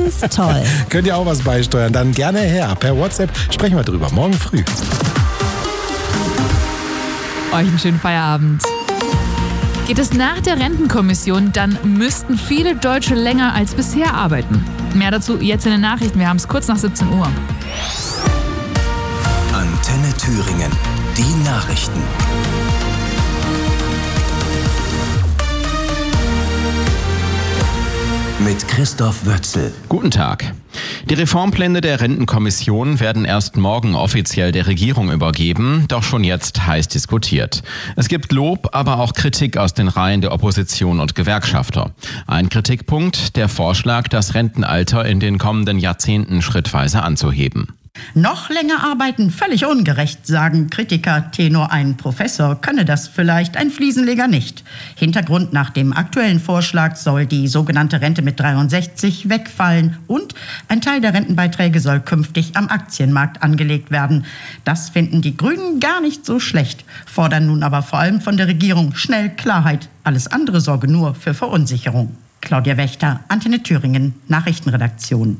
übrigens toll. Könnt ihr auch was beisteuern? Dann gerne her. Per WhatsApp sprechen wir drüber. Morgen früh. Euch einen schönen Feierabend. Geht es nach der Rentenkommission, dann müssten viele Deutsche länger als bisher arbeiten. Mehr dazu jetzt in den Nachrichten. Wir haben es kurz nach 17 Uhr. Antenne Thüringen. Die Nachrichten. Mit Christoph Wötzel. Guten Tag. Die Reformpläne der Rentenkommission werden erst morgen offiziell der Regierung übergeben, doch schon jetzt heiß diskutiert. Es gibt Lob, aber auch Kritik aus den Reihen der Opposition und Gewerkschafter. Ein Kritikpunkt, der Vorschlag, das Rentenalter in den kommenden Jahrzehnten schrittweise anzuheben. Noch länger arbeiten, völlig ungerecht, sagen Kritiker. Tenor ein Professor könne das vielleicht, ein Fliesenleger nicht. Hintergrund: nach dem aktuellen Vorschlag soll die sogenannte Rente mit 63 wegfallen und ein Teil der Rentenbeiträge soll künftig am Aktienmarkt angelegt werden. Das finden die Grünen gar nicht so schlecht, fordern nun aber vor allem von der Regierung schnell Klarheit. Alles andere sorge nur für Verunsicherung. Claudia Wächter, Antenne Thüringen, Nachrichtenredaktion.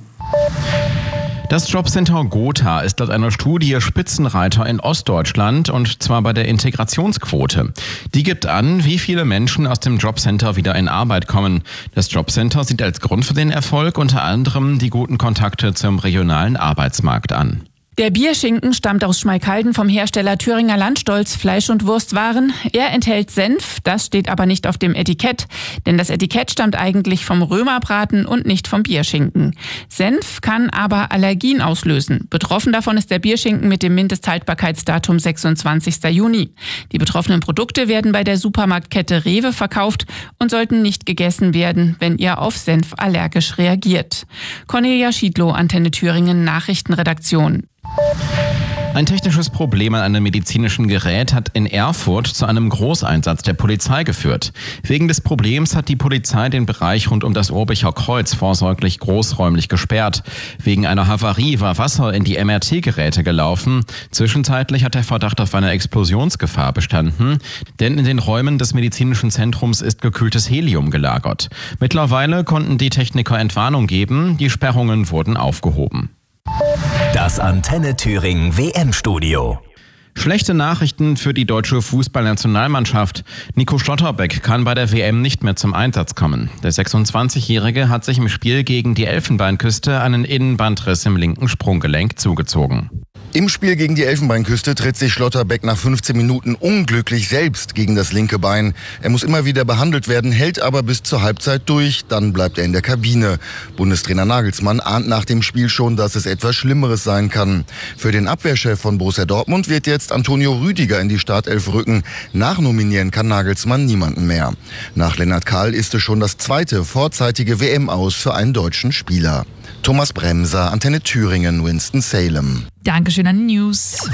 Das Jobcenter Gotha ist laut einer Studie Spitzenreiter in Ostdeutschland, und zwar bei der Integrationsquote. Die gibt an, wie viele Menschen aus dem Jobcenter wieder in Arbeit kommen. Das Jobcenter sieht als Grund für den Erfolg unter anderem die guten Kontakte zum regionalen Arbeitsmarkt an. Der Bierschinken stammt aus Schmalkalden vom Hersteller Thüringer Landstolz Fleisch- und Wurstwaren. Er enthält Senf, das steht aber nicht auf dem Etikett, denn das Etikett stammt eigentlich vom Römerbraten und nicht vom Bierschinken. Senf kann aber Allergien auslösen. Betroffen davon ist der Bierschinken mit dem Mindesthaltbarkeitsdatum 26. Juni. Die betroffenen Produkte werden bei der Supermarktkette Rewe verkauft und sollten nicht gegessen werden, wenn ihr auf Senf allergisch reagiert. Cornelia Schiedlow, Antenne Thüringen, Nachrichtenredaktion. Ein technisches Problem an einem medizinischen Gerät hat in Erfurt zu einem Großeinsatz der Polizei geführt. Wegen des Problems hat die Polizei den Bereich rund um das Urbicher Kreuz vorsorglich großräumlich gesperrt. Wegen einer Havarie war Wasser in die MRT-Geräte gelaufen. Zwischenzeitlich hat der Verdacht auf eine Explosionsgefahr bestanden, denn in den Räumen des medizinischen Zentrums ist gekühltes Helium gelagert. Mittlerweile konnten die Techniker Entwarnung geben, die Sperrungen wurden aufgehoben. Das Antenne Thüringen WM-Studio. Schlechte Nachrichten für die deutsche Fußballnationalmannschaft. Nico Schlotterbeck kann bei der WM nicht mehr zum Einsatz kommen. Der 26-Jährige hat sich im Spiel gegen die Elfenbeinküste einen Innenbandriss im linken Sprunggelenk zugezogen. Im Spiel gegen die Elfenbeinküste tritt sich Schlotterbeck nach 15 Minuten unglücklich selbst gegen das linke Bein. Er muss immer wieder behandelt werden, hält aber bis zur Halbzeit durch. Dann bleibt er in der Kabine. Bundestrainer Nagelsmann ahnt nach dem Spiel schon, dass es etwas Schlimmeres sein kann. Für den Abwehrchef von Borussia Dortmund wird jetzt Antonio Rüdiger in die Startelf rücken. Nachnominieren kann Nagelsmann niemanden mehr. Nach Lennart Kahl ist es schon das zweite vorzeitige WM-Aus für einen deutschen Spieler. Thomas Bremser, Antenne Thüringen, Winston-Salem. Dankeschön an die News.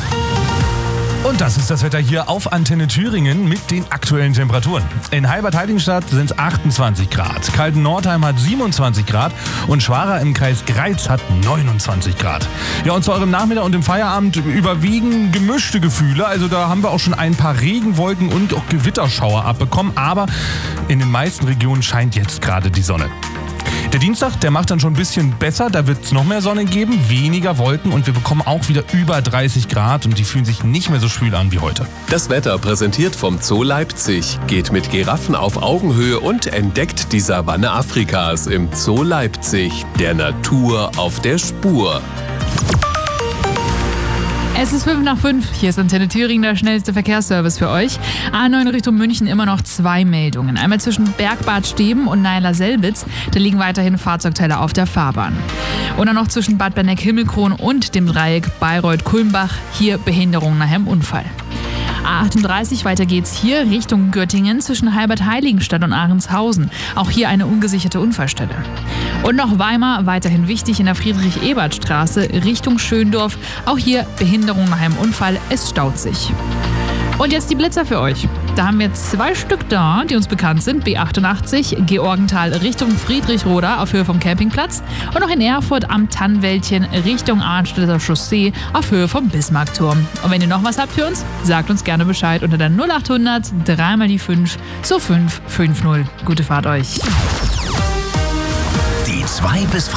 Und das ist das Wetter hier auf Antenne Thüringen mit den aktuellen Temperaturen. In Halbertheiligenstadt sind es 28 Grad, Kalten-Nordheim hat 27 Grad und Schwara im Kreis Greiz hat 29 Grad. Ja, und zu eurem Nachmittag und im Feierabend überwiegen gemischte Gefühle. Also da haben wir auch schon ein paar Regenwolken und auch Gewitterschauer abbekommen, aber in den meisten Regionen scheint jetzt gerade die Sonne. Der Dienstag, der macht dann schon ein bisschen besser, da wird es noch mehr Sonne geben, weniger Wolken und wir bekommen auch wieder über 30 Grad und die fühlen sich nicht mehr so schwül an wie heute. Das Wetter präsentiert vom Zoo Leipzig. Geht mit Giraffen auf Augenhöhe und entdeckt die Savanne Afrikas im Zoo Leipzig. Der Natur auf der Spur. Es ist 5:05. Hier ist Antenne Thüringen, der schnellste Verkehrsservice für euch. A9 Richtung München immer noch 2 Meldungen. Einmal zwischen Bergbad Steben und Naila-Selbitz. Da liegen weiterhin Fahrzeugteile auf der Fahrbahn. Und dann noch zwischen Bad Berneck-Himmelkron und dem Dreieck Bayreuth-Kulmbach. Hier Behinderung nach einem Unfall. A38, weiter geht's hier Richtung Göttingen zwischen Halbert-Heiligenstadt und Ahrenshausen. Auch hier eine ungesicherte Unfallstelle. Und noch Weimar, weiterhin wichtig in der Friedrich-Ebert-Straße Richtung Schöndorf. Auch hier Behinderung nach einem Unfall, es staut sich. Und jetzt die Blitzer für euch. Da haben wir 2 Stück da, die uns bekannt sind. B88, Georgenthal Richtung Friedrichroda auf Höhe vom Campingplatz. Und noch in Erfurt am Tannwäldchen Richtung Arnstädter Chaussee auf Höhe vom Bismarckturm. Und wenn ihr noch was habt für uns, sagt uns gerne Bescheid unter der 0800 3 mal die 5 so 550. Gute Fahrt euch. Die 2 bis